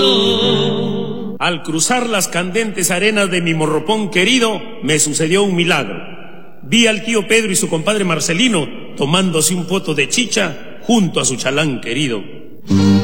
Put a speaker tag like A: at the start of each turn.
A: mundo.
B: Al cruzar las candentes arenas de mi Morropón querido, me sucedió un milagro. Vi al tío Pedro y su compadre Marcelino tomándose un poto de chicha junto a su chalán querido.